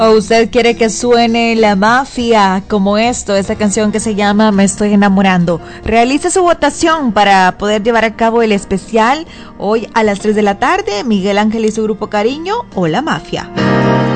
¿O usted quiere que suene La Mafia como esta canción que se llama Me Estoy Enamorando? Realice su votación para poder llevar a cabo el especial hoy a las 3 de la tarde. Miguel Ángel y su grupo Cariño o La Mafia.